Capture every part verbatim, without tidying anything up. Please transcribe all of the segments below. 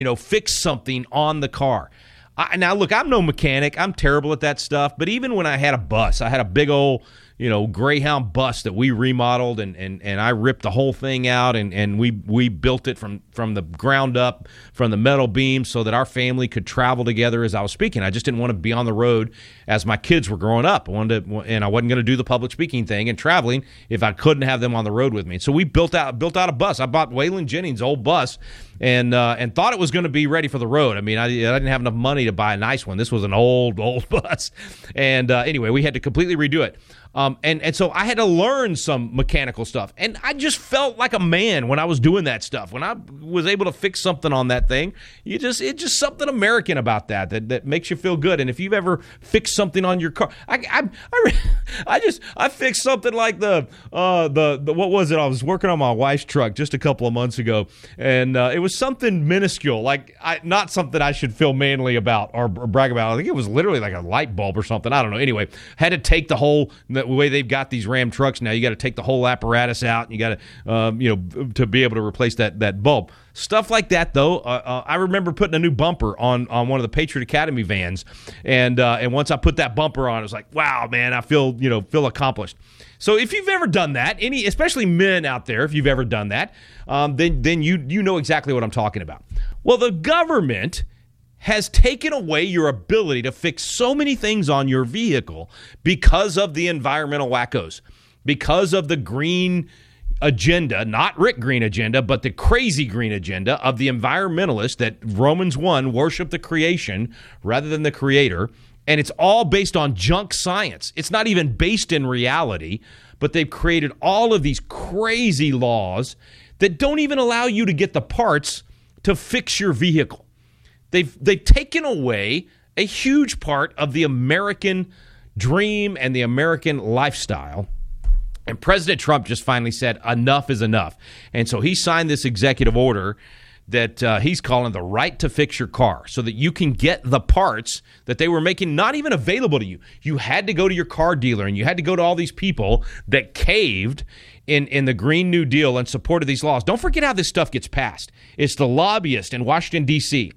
you know, fix something on the car. I, now, look, I'm no mechanic. I'm terrible at that stuff. But even when I had a bus, I had a big old, you know, Greyhound bus that we remodeled, and, and, and I ripped the whole thing out, and, and we we built it from, from the ground up, from the metal beams, so that our family could travel together as I was speaking. I just didn't want to be on the road as my kids were growing up. I wanted to, and I wasn't going to do the public speaking thing and traveling if I couldn't have them on the road with me. So we built out built out a bus. I bought Waylon Jennings' old bus, and uh, and thought it was going to be ready for the road. I mean, I, I didn't have enough money to buy a nice one. This was an old, old bus. And uh, anyway, we had to completely redo it. Um, and, and so I had to learn some mechanical stuff. And I just felt like a man when I was doing that stuff. When I was able to fix something on that thing, you just it's just something American about that, that that makes you feel good. And if you've ever fixed something on your car, I I, I, I just I fixed something like the, uh, the the what was it? I was working on my wife's truck just a couple of months ago, and uh, it was something minuscule, like I, not something I should feel manly about or, or brag about. I think it was literally like a light bulb or something. I don't know. Anyway, had to take the whole. The way they've got these Ram trucks now, you got to take the whole apparatus out, and you got to, um, you know, to be able to replace that that bulb. Stuff like that, though. Uh, uh, I remember putting a new bumper on on one of the Patriot Academy vans, and uh, and once I put that bumper on, I was like, wow, man, I feel you know feel accomplished. So if you've ever done that, any especially men out there, if you've ever done that, um, then then you you know exactly what I'm talking about. Well, the government has taken away your ability to fix so many things on your vehicle because of the environmental wackos, because of the green agenda, not Rick Green agenda, but the crazy green agenda of the environmentalists that Romans one worship the creation rather than the creator. And it's all based on junk science. It's not even based in reality, but they've created all of these crazy laws that don't even allow you to get the parts to fix your vehicle. They've they've taken away a huge part of the American dream and the American lifestyle. And President Trump just finally said enough is enough. And so he signed this executive order that uh, he's calling the right to fix your car, so that you can get the parts that they were making not even available to you. You had to go to your car dealer, and you had to go to all these people that caved in, in the Green New Deal and supported these laws. Don't forget how this stuff gets passed. It's the lobbyists in Washington, D C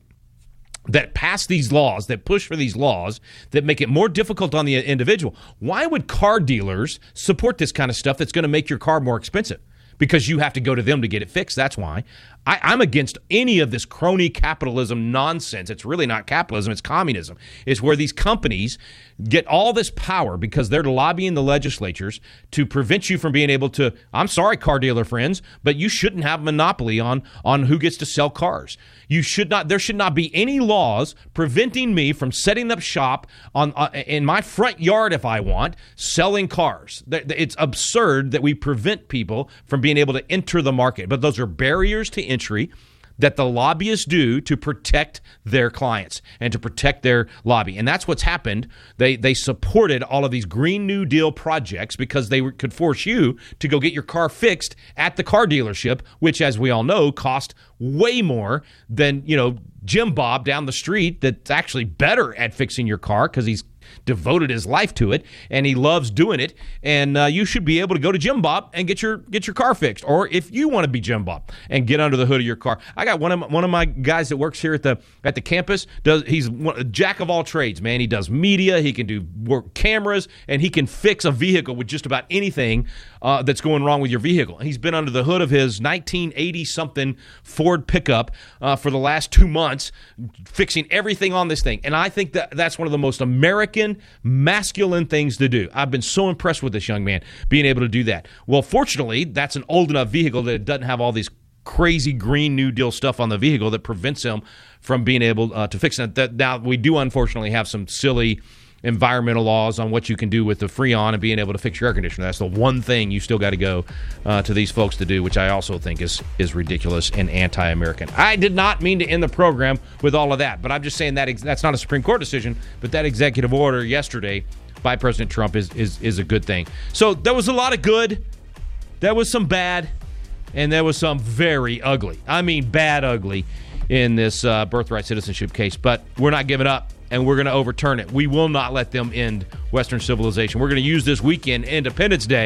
that pass these laws, that push for these laws, that make it more difficult on the individual. Why would car dealers support this kind of stuff that's going to make your car more expensive? Because you have to go to them to get it fixed. That's why. I, I'm against any of this crony capitalism nonsense. It's really not capitalism. It's communism. It's where these companies get all this power because they're lobbying the legislatures to prevent you from being able to, I'm sorry, car dealer friends, but you shouldn't have a monopoly on, on who gets to sell cars. You should not, there should not be any laws preventing me from setting up shop on uh, in my front yard if I want, selling cars. It's absurd that we prevent people from being able to enter the market, but those are barriers to entry that the lobbyists do to protect their clients and to protect their lobby. And that's what's happened. They they supported all of these Green New Deal projects because they could force you to go get your car fixed at the car dealership, which, as we all know, cost way more than, you know, Jim Bob down the street that's actually better at fixing your car because he's devoted his life to it, and he loves doing it. And uh, you should be able to go to Jim Bob and get your get your car fixed. Or if you want to be Jim Bob and get under the hood of your car, I got one of my, one of my guys that works here at the at the campus. Does he's one, a jack of all trades, man. He does media, he can do work cameras, and he can fix a vehicle with just about anything uh, that's going wrong with your vehicle. He's been under the hood of his nineteen eighty something Ford pickup uh, for the last two months, fixing everything on this thing. And I think that that's one of the most American, masculine things to do. I've been so impressed with this young man being able to do that. Well, fortunately, that's an old enough vehicle that it doesn't have all these crazy Green New Deal stuff on the vehicle that prevents him from being able uh, to fix it. That, now, we do unfortunately have some silly environmental laws on what you can do with the Freon and being able to fix your air conditioner. That's the one thing you still got to go uh, to these folks to do, which I also think is is ridiculous and anti-American. I did not mean to end the program with all of that, but I'm just saying that ex- that's not a Supreme Court decision, but that executive order yesterday by President Trump is is is a good thing. So there was a lot of good, there was some bad, and there was some very ugly. I mean bad ugly in this uh, birthright citizenship case, but we're not giving up. And we're going to overturn it. We will not let them end Western civilization. We're going to use this weekend, Independence Day,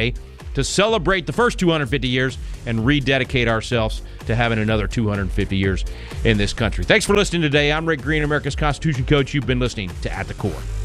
to celebrate the first two hundred fifty years and rededicate ourselves to having another two hundred fifty years in this country. Thanks for listening today. I'm Rick Green, America's Constitution Coach. You've been listening to At the Core.